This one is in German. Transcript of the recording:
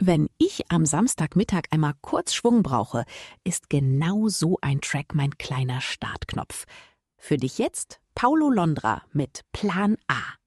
Wenn ich am Samstagmittag einmal kurz Schwung brauche, ist genau so ein Track mein kleiner Startknopf. Für dich jetzt Paulo Londra mit Plan A.